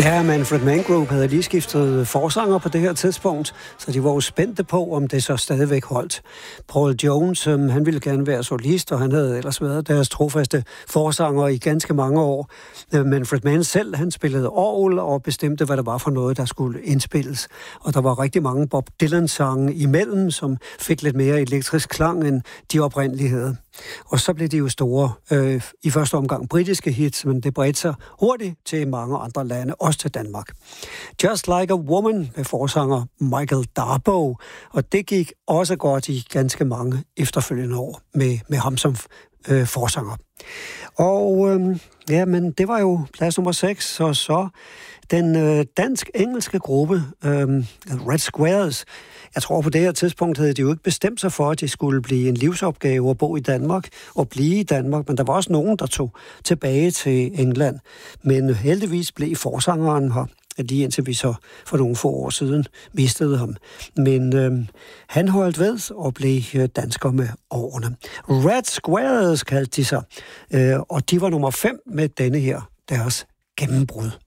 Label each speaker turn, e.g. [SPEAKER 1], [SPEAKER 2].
[SPEAKER 1] Ja, Manfred Mann Group havde lige skiftet forsanger på det her tidspunkt, så de var jo spændte på, om det så stadigvæk holdt. Paul Jones, han ville gerne være solist, og han havde ellers været deres trofaste forsanger i ganske mange år. Manfred Mann selv, han spillede orgel og bestemte, hvad det var for noget, der skulle indspilles. Og der var rigtig mange Bob Dylan-sange imellem, som fik lidt mere elektrisk klang, end de oprindelige havde. Og så blev de jo store, i første omgang britiske hits, men det bredte sig hurtigt til mange andre lande, også til Danmark. Just Like a Woman med forsanger Michael Darboe, og det gik også godt i ganske mange efterfølgende år med ham som forsanger. Og men det var jo plads nummer 6, og så den dansk-engelske gruppe Red Squares. Jeg tror på det her tidspunkt havde de jo ikke bestemt sig for, at det skulle blive en livsopgave at bo i Danmark og blive i Danmark, men der var også nogen, der tog tilbage til England. Men heldigvis blev forsangeren her, lige indtil vi så for nogle få år siden mistede ham. Men han holdt ved og blev dansker med årene. Red Squares kaldte de sig, og de var nummer 5 med denne her, deres gennembrud.